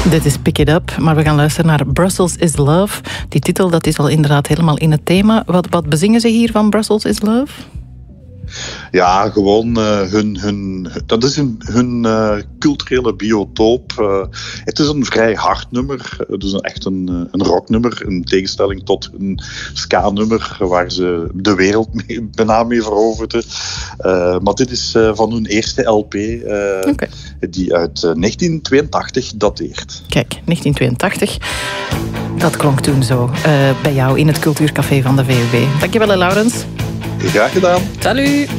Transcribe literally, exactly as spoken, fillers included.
Dit is Pick It Up, maar we gaan luisteren naar Brussels is Love. Die titel, dat is al inderdaad helemaal in het thema. Wat, wat bezingen ze hier van Brussels is Love? Ja, gewoon uh, hun, hun, dat is hun, hun uh, culturele biotoop. Uh, het is een vrij hard nummer. Het is een, echt een, een rocknummer, in tegenstelling tot een ska-nummer waar ze de wereld mee, bijna mee veroverden. Uh, maar dit is uh, van hun eerste L P, uh, okay. die uit uh, negentien tweeëntachtig dateert. Kijk, negentien tweeëntachtig. Dat klonk toen zo uh, bij jou in het Cultuurcafé van de V U B. Dankjewel, Laurens. Graag gedaan. Salut.